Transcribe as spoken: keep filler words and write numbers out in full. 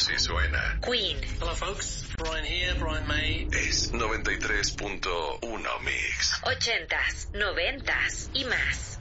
Si suena. Queen. Hello folks, Brian here, Brian May. Es noventa y tres punto uno Mix. Ochentas, noventas y más.